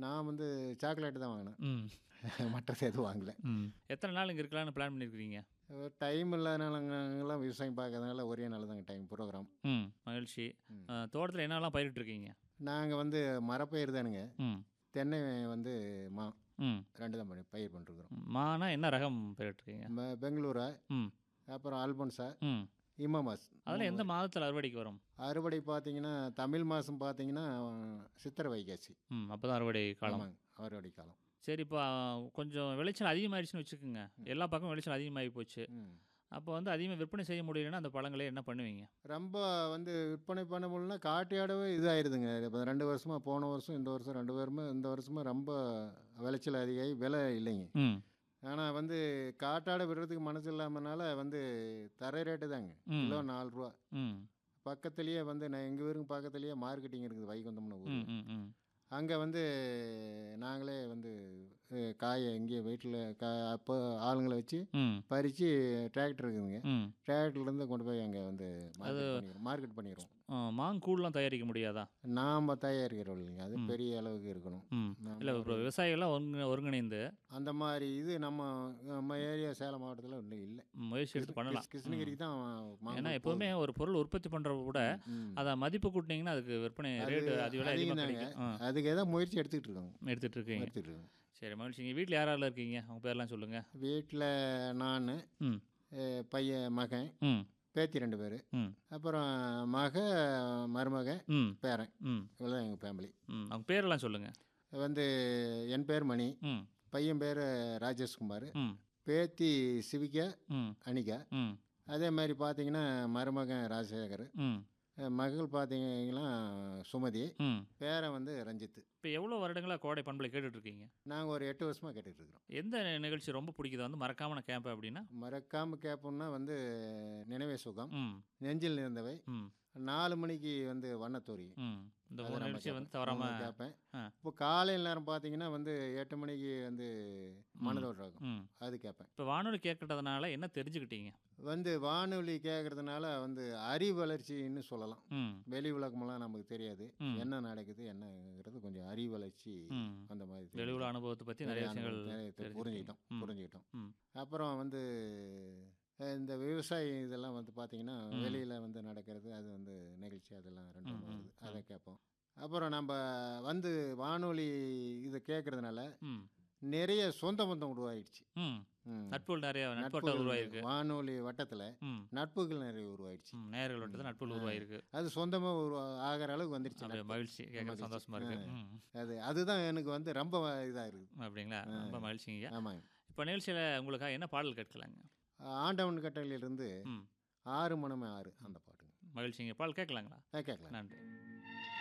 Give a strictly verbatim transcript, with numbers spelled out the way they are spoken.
நான் வந்து சாக்லேட்டு தான் வாங்கினேன். ம். மற்றது எதுவும் வாங்கல. ம். எத்தனை நாள் இங்கே இருக்கலாம்னு பிளான் பண்ணியிருக்கிறீங்க? டைம் இல்லாதனால அங்கெல்லாம் விவசாயம் பார்க்கறதுனால ஒரே நாள் தாங்க டைம் ப்ரோக்ராம். ம். மகிழ்ச்சி. ம். அ தோட்டத்தில் என்னெல்லாம் பயிரிட்டுருக்கீங்க? நாங்கள் வந்து மரப்பயிர் தானுங்க. ம். தென்னை வந்து மா ம். ரெண்டு தான் பண்ணி பயிர் பண்ணிருக்கிறோம். மானா என்ன ரகம் பயிரிட்டுருக்கீங்க? ம பெங்களூரா, ம். அப்புறம் ஆல்பன்சா, ம். இமாமாஸ். அதில் எந்த மாதத்தில் அறுவடைக்கு வரும்? அறுவடை பார்த்தீங்கன்னா தமிழ் மாதம் பார்த்தீங்கன்னா சித்திரை வைகாசி. ம். அப்போ தான் அறுவடை காலம். ஆமாங்க, அறுவடை காலம். சரி, இப்போ கொஞ்சம் விளைச்சல் அதிகமாகிடுச்சுன்னு வச்சுக்கோங்க. எல்லா பக்கமும் விளைச்சல் அதிகமாகி போச்சு. ம். அப்போ வந்து அதிகமாக விற்பனை செய்ய முடியலன்னா அந்த பழங்களை என்ன பண்ணுவீங்க? ரொம்ப வந்து விற்பனை பண்ண முடியலன்னா காட்டியாடவே இதாகிடுதுங்க. இப்போ ரெண்டு வருஷமாக போன வருஷம் இந்த வருஷம் ரெண்டு வருஷமா இந்த வருஷமாக ரொம்ப விளைச்சல் அதிகமாகி விலை இல்லைங்க. ம். ஆனால் வந்து காட்டாட விடுறதுக்கு மனசு இல்லாமனால வந்து தரை ரேட்டு தாங்க. ம். கிலோ நாலு ரூபா. ம். பக்கத்துலேயே வந்து நான் எங்கள் ஊருக்கு பக்கத்துலேயே மார்க்கெட்டிங் இருக்குது, வைகுந்தம்னு ஊர். ம். ம். ம். அங்கே வந்து நாங்களே வந்து அஹ், காயை இங்கே வீட்டில் கா அப்போ ஆளுங்களை வச்சு ம். பறித்து டிராக்டர் இருக்குதுங்க. ம். டிராக்டர்லேருந்து கொண்டு போய் அங்கே வந்து மார்க்கெட் பண்ணிடுவோம் மார்க்கெட் பண்ணிடுவோம். ஆ, மாங்கூழ்லாம் தயாரிக்க முடியாதா? நாம் தயாரிக்கிறோம் இல்லைங்க, அது பெரிய அளவுக்கு இருக்கணும். ம். நாம இல்லை, இப்போ விவசாயிகள்லாம் ஒருங்க ஒருங்கிணைந்து அந்த மாதிரி இது நம்ம நம்ம ஏரியா சேலம் மாவட்டத்தில் ஒன்றும் இல்லை. முயற்சி எடுத்து பண்ணலாம். கிருஷ்ண- கிருஷ்ணகிரிக்கு தான் ஏன்னா மாங்கல் எப்போவுமே ஒரு பொருள் உற்பத்தி பண்ணுறப்ப கூட போகுது. ம். அதை மதிப்பு கூட்டினீங்கன்னா அதுக்கு விற்பனை ரேட்டு அது விலை அதிகமாக அதிகம்தாங்க. கிடைக்கும். ஆ, அதுக்கு ஏதாவது முயற்சி எடுத்துக்கிட்டு இருக்கோங்க எடுத்துகிட்டு இருக்கீங்க. எடுத்துக்கிட்டு இருக்கோங்க. சரி, மகிழ்ச்சி. நீங்கள் வீட்டில் யாரெல்லாம் இருக்கீங்க? உங்கள் பேர்லாம் சொல்லுங்கள். வீட்டில் நான், ம். பையன், மகன், ம். பேத்தி ரெண்டு பேர், ம். அப்புறம் மக, மருமக, ம். பேரன். ம். இவ்வளோதான் எங்கள் ஃபேமிலி. ம். அவங்க பேரெல்லாம் சொல்லுங்கள். வந்து என் பேர் மணி, ம். பையன் பேர் ராஜேஷ்குமார், ம். பேத்தி சிவிகா, ம். அனிகா. ம். அதே மாதிரி பார்த்தீங்கன்னா மருமகன் ராஜசேகர், ம். மகள் பார்த்தீங்கன்னா சுமதி, ம். பேரன் வந்து ரஞ்சித். இப்போ எவ்வளோ வருடங்களாக கோடை பண்பலை கேட்டுட்ருக்கீங்க? நாங்கள் ஒரு எட்டு வருஷமாக கேட்டுட்டு இருக்கிறோம். எந்த நிகழ்ச்சி ரொம்ப பிடிக்குது வந்து மறக்காம நான் கேட்பேன் அப்படின்னா? மறக்காமல் கேட்போம்னா வந்து நினைவே சுகம், ம். நெஞ்சில் நிறந்தவை, ம். நாலு மணிக்கு வந்து வண்ணத்தோரி. ம். இந்த அதை ஒரு நம்ம நிகழ்ச்சியை வந்து கேட்பேன். தவறாமல். அவங்க கேட்பேன். ஆ. இப்போ காலையில் நேரம் பார்த்தீங்கன்னா வந்து எட்டு மணிக்கு வந்து மனதோடு இருக்கும், ம். அது கேட்பேன். இப்போ வானொலி கேட்கறதுனால என்ன தெரிஞ்சுக்கிட்டீங்க? வந்து வானொலி கேட்கறதுனால வந்து அறிவு வளர்ச்சின்னு சொல்லலாம். ம். வெளி உலகமெல்லாம் நமக்கு தெரியாது, ம். என்ன நடக்குது என்னங்கிறது கொஞ்சம் அறிவு வளர்ச்சி ம். அந்த மாதிரி தெரியுது. வெளியுலக அனுபவத்தை பற்றி நிறைய நிறைய விஷயங்கள் அனுபவம், நிறைய தெரிஞ்சுக்கிட்டீங்க. புரிஞ்சுக்கிட்டோம் ம். புரிஞ்சுக்கிட்டோம் ம். அப்புறம் வந்து அஹ், இந்த விவசாயி இதெல்லாம் வந்து பார்த்தீங்கன்னா ம். வெளியில் வந்து நடக்கிறது, அது வந்து நிகழ்ச்சி, அதெல்லாம் ரெண்டும் ம். ம். வருது, அதை கேட்போம். அப்புறம் நம்ம வந்து வானொலி இதை கேட்கறதுனால ம். நிறைய சொந்த பந்தம் உருவாயிடுச்சு. ம். ம். நட்புகள் நிறைய நட்புகள் நட்புகள் உருவாயிருக்கு. வானொலி வட்டத்தில் ம். நட்புகள் நிறைய உருவாயிடுச்சு. ம். நேயர்கள் வட்டத்தில் நட்புகள் உருவாயிருக்கு. அது சொந்தமாக உருவா ஆகிற அளவுக்கு வந்துடுச்சு அப்படியே நட்பு. மகிழ்ச்சி, கேட்க மகிழ்ச்சி. சந்தோஷமா இருக்கு. ஆ. ம். அது அதுதான் எனக்கு வந்து ரொம்ப இதாக இருக்குது. அப்படிங்களா? ரொம்ப மகிழ்ச்சிங்க. ஆமாங்க. இப்போ நிகழ்ச்சியில் உங்களுக்காக என்ன பாடல் கேட்கலாங்க? ஆண்டவன் கட்டளையிலிருந்து ம். ஆறு மணமே ஆறு அந்த பாட்டுங்க. மகிழ்ச்சிங்க. பாடல் கேட்கலாங்களா? ஆ, கேட்கலாம். நன்றி.